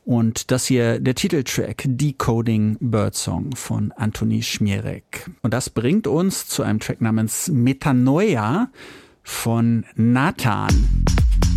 Und das hier der Titeltrack Decoding Birdsong von Antoni Śmierek. Und das bringt uns zu einem Track namens Metanoia von Nathan.